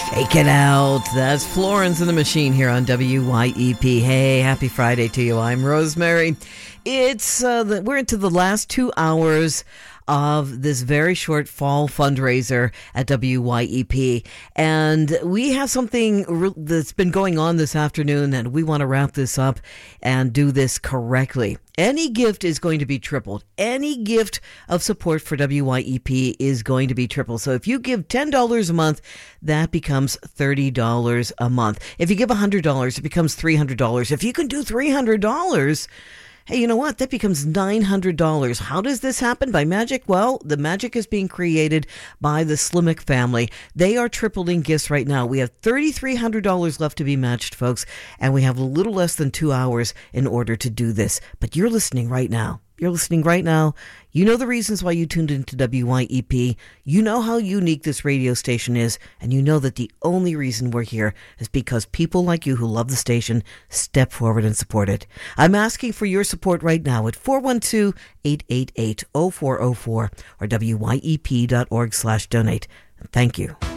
Take it out. That's Florence and the Machine here on WYEP. Hey, happy Friday to you. I'm Rosemary. It's we're into the last 2 hours of this very short fall fundraiser at WYEP. And we have something that's been going on this afternoon, and we want to wrap this up and do this correctly. Any gift is going to be tripled. Any gift of support for WYEP is going to be tripled. So if you give $10 a month, that becomes $30 a month. If you give $100, it becomes $300. If you can do $300, hey, you know what? That becomes $900. How does this happen? By magic? Well, the magic is being created by the Slimek family. They are tripling gifts right now. We have $3,300 left to be matched, folks, and we have a little less than 2 hours in order to do this. But you're listening right now. You're listening right now. You know the reasons why you tuned into WYEP. You know how unique this radio station is, and you know that the only reason we're here is because people like you who love the station step forward and support it. I'm asking for your support right now at 412-888-0404 or WYEP.org/donate. Thank you.